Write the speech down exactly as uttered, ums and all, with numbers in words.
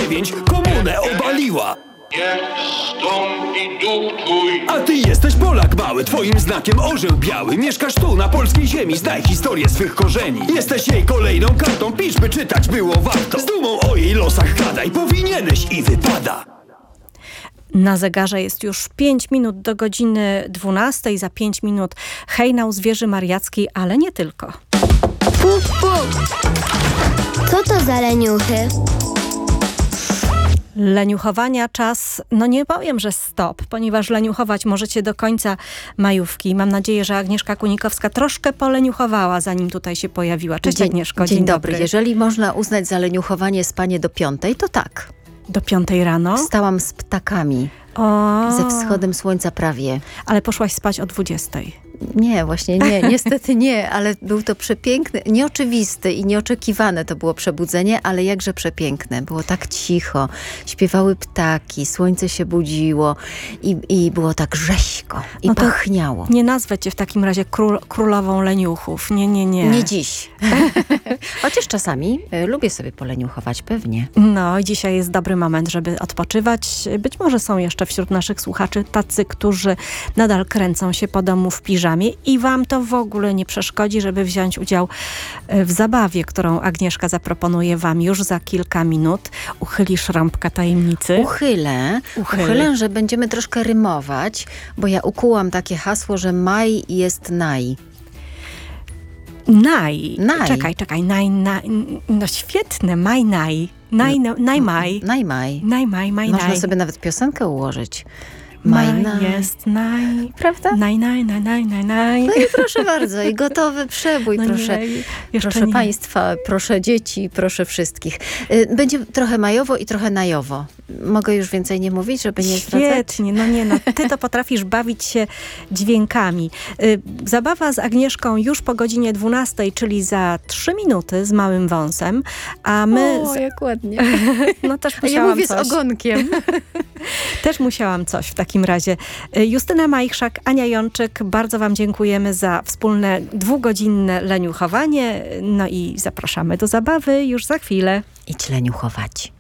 dziewięć komunę obaliła. Niech stąpi duch twój. A ty jesteś Polak mały, twoim znakiem orzeł biały. Mieszkasz tu, na polskiej ziemi, znaj historię swych korzeni. Jesteś jej kolejną kartą, pisz by czytać było warto. Z dumą o jej losach gadaj, powinieneś i wypada. Na zegarze jest już pięć minut do godziny dwunastej. Za pięć minut hejnał z wieży mariackiej, ale nie tylko. Puk, puk. Co to za leniuchy? Leniuchowania czas, no nie powiem, że stop, ponieważ leniuchować możecie do końca majówki. Mam nadzieję, że Agnieszka Kunikowska troszkę poleniuchowała, zanim tutaj się pojawiła. Cześć, Dzień, Agnieszko, dzień, dzień dobry. dobry. Jeżeli można uznać za leniuchowanie spanie do piątej, to tak. Do piątej rano? Wstałam z ptakami, O, ze wschodem słońca prawie. ale poszłaś spać o dwudziestej. Nie, właśnie nie, niestety nie, ale był to przepiękny, nieoczywisty i nieoczekiwane to było przebudzenie, ale jakże przepiękne. Było tak cicho, śpiewały ptaki, słońce się budziło i, i było tak rzeźko i No to pachniało. Nie nazwę cię w takim razie król, królową leniuchów. Nie, nie, nie. Nie dziś. Chociaż czasami y, lubię sobie poleniuchować, pewnie. No i dzisiaj jest dobry moment, żeby odpoczywać. Być może są jeszcze wśród naszych słuchaczy tacy, którzy nadal kręcą się po domu w piżamie i wam to w ogóle nie przeszkodzi, żeby wziąć udział w zabawie, którą Agnieszka zaproponuje wam już za kilka minut. Uchylisz rąbka tajemnicy? Uchylę, Uchyl. uchylę, że będziemy troszkę rymować, bo ja ukułam takie hasło, że maj jest naj. Naj. Naj. Czekaj, czekaj. Naj, naj. No świetne. Maj, naj. Naj, no, naj, maj. Naj, maj. Naj, maj, maj, Można naj. sobie nawet piosenkę ułożyć. Maj, Maj, naj. jest naj. Prawda? Naj, naj, naj, naj, naj, naj. No i proszę bardzo, i gotowy przebój, No proszę. nie, jeszcze Proszę nie. państwa, proszę dzieci, proszę wszystkich. Y, Będzie trochę majowo i trochę najowo. Mogę już więcej nie mówić, żeby nie zdradzać? Świetnie, no nie no, ty to potrafisz bawić się dźwiękami. Y, Zabawa z Agnieszką już po godzinie dwunastej, czyli za trzy minuty z małym wąsem, a my... O, z... jak ładnie. No też A ja musiałam mówię coś. z ogonkiem. Też musiałam coś w takim razie. Y, Justyna Majchrzak, Ania Jączyk, bardzo wam dziękujemy za wspólne dwugodzinne leniuchowanie. No i zapraszamy do zabawy już za chwilę. Idź leniuchować.